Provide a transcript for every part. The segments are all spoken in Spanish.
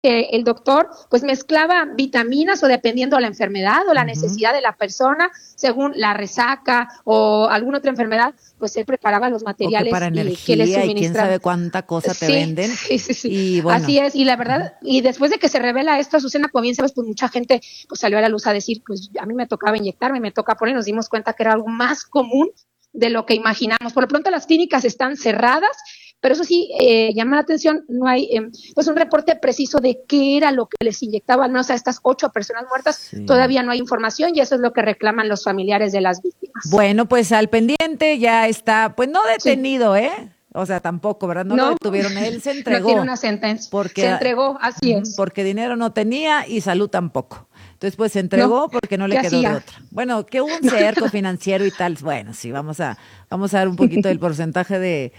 que el doctor pues mezclaba vitaminas o dependiendo de la enfermedad o la necesidad de la persona, según la resaca o alguna otra enfermedad, pues él preparaba los materiales para energía, que le suministraba. Y quién sabe cuánta cosa te venden. Sí. Y bueno. Así es, y la verdad, y después de que se revela esto, Azucena, como bien sabes, pues mucha gente pues salió a la luz a decir, pues a mí me tocaba inyectarme, me toca poner, nos dimos cuenta que era algo más común de lo que imaginamos. Por lo pronto las clínicas están cerradas, pero eso sí, llama la atención, no hay pues un reporte preciso de qué era lo que les inyectaban, ¿no? O sea, estas 8 personas muertas, todavía no hay información y eso es lo que reclaman los familiares de las víctimas. Bueno, pues al pendiente ya está, pues no detenido, o sea, tampoco, ¿verdad? No lo detuvieron, él se entregó. No tiene una sentencia, se entregó, así es. Porque dinero no tenía y salud tampoco. Entonces, pues se entregó porque no le quedó de otra. Bueno, que hubo un cerco financiero y tal, bueno, sí, vamos a dar un poquito del porcentaje de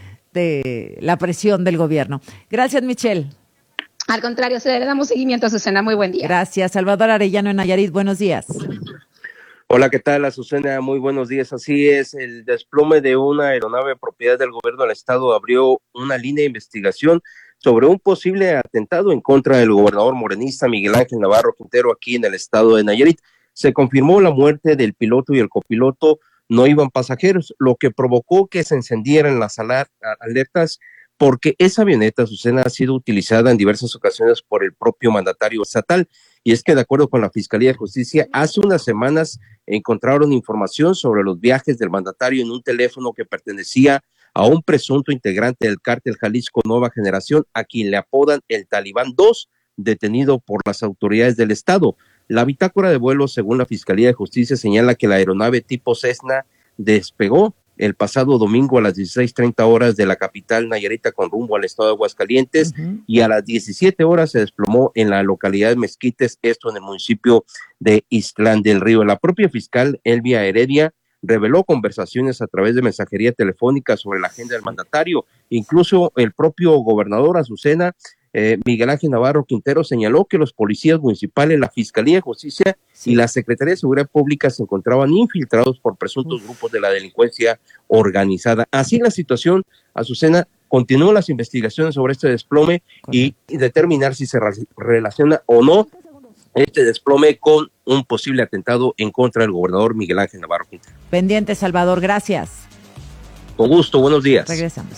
la presión del gobierno. Gracias, Michelle. Al contrario, le damos seguimiento a Azucena. Muy buen día. Gracias. Salvador Arellano en Nayarit, buenos días. Hola, ¿qué tal, Azucena? Muy buenos días. Así es, el desplome de una aeronave propiedad del gobierno del estado abrió una línea de investigación sobre un posible atentado en contra del gobernador morenista Miguel Ángel Navarro Quintero aquí en el estado de Nayarit. Se confirmó la muerte del piloto y el copiloto. No iban pasajeros, lo que provocó que se encendieran las alertas porque esa avioneta, Azucena, ha sido utilizada en diversas ocasiones por el propio mandatario estatal. Y es que de acuerdo con la Fiscalía de Justicia, hace unas semanas encontraron información sobre los viajes del mandatario en un teléfono que pertenecía a un presunto integrante del cártel Jalisco Nueva Generación, a quien le apodan el Talibán 2, detenido por las autoridades del estado. La bitácora de vuelo, según la Fiscalía de Justicia, señala que la aeronave tipo Cessna despegó el pasado domingo a las 16:30 horas de la capital nayarita con rumbo al estado de Aguascalientes y a las 17 horas se desplomó en la localidad de Mezquites, esto en el municipio de Ixtlán del Río. La propia fiscal Elvia Heredia reveló conversaciones a través de mensajería telefónica sobre la agenda del mandatario. Incluso el propio gobernador Azucena, Miguel Ángel Navarro Quintero, señaló que los policías municipales, la Fiscalía de Justicia y la Secretaría de Seguridad Pública se encontraban infiltrados por presuntos grupos de la delincuencia organizada. Así la situación, Azucena, continúan las investigaciones sobre este desplome y determinar si se relaciona o no este desplome con un posible atentado en contra del gobernador Miguel Ángel Navarro Quintero. Pendiente, Salvador, gracias. Con gusto, buenos días. Regresamos.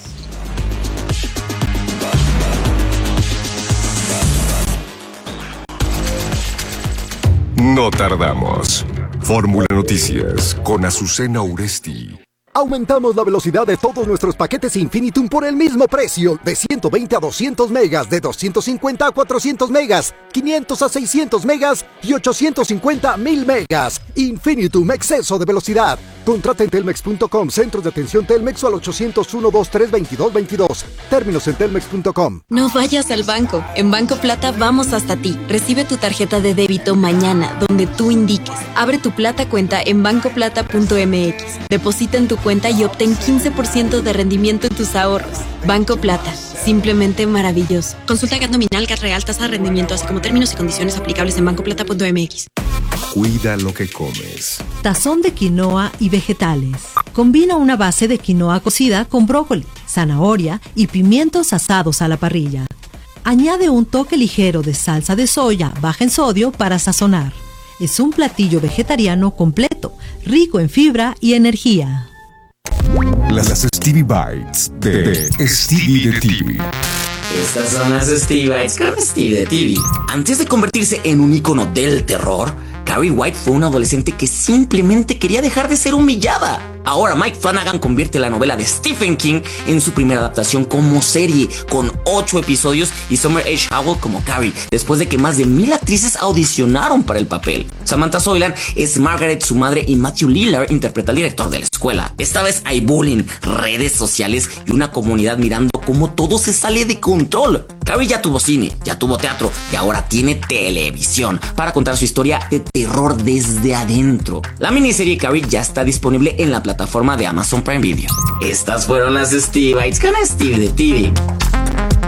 No tardamos. Fórmula Noticias con Azucena Uresti. Aumentamos la velocidad de todos nuestros paquetes Infinitum por el mismo precio, de 120 a 200 megas, de 250 a 400 megas, 500 a 600 megas y 850 a 1000 megas. Infinitum, exceso de velocidad. Contrata en telmex.com, centros de atención Telmex o al 801-223-2222. Términos en telmex.com. No vayas al banco. En Banco Plata vamos hasta ti. Recibe tu tarjeta de débito mañana, donde tú indiques. Abre tu Plata cuenta en bancoplata.mx. Deposita en tu cuenta y obtén 15% de rendimiento en tus ahorros. Banco Plata, simplemente maravilloso. Consulta GAT nominal, GAT real, tasa de rendimiento, así como términos y condiciones aplicables en bancoplata.mx. Cuida lo que comes. Tazón de quinoa y vegetales. Combina una base de quinoa cocida con brócoli, zanahoria y pimientos asados a la parrilla. Añade un toque ligero de salsa de soya baja en sodio para sazonar. Es un platillo vegetariano completo, rico en fibra y energía. Las Stevie Bites de Stevie de TV. Estas son las Stevie Bites con Stevie de TV. Antes de convertirse en un ícono del terror, Carrie White fue una adolescente que simplemente quería dejar de ser humillada. Ahora Mike Flanagan convierte la novela de Stephen King en su primera adaptación como serie, con 8 episodios y Summer H. Howell como Carrie, después de que más de 1000 actrices audicionaron para el papel. Samantha Soilan es Margaret, su madre, y Matthew Lillard interpreta al director de la escuela. Esta vez hay bullying, redes sociales y una comunidad mirando cómo todo se sale de control. Carrie ya tuvo cine, ya tuvo teatro y ahora tiene televisión para contar su historia de terror desde adentro. La miniserie Carrie ya está disponible en la plataforma de Amazon Prime Video. Estas fueron las Stevie Bites con Stevie de TV.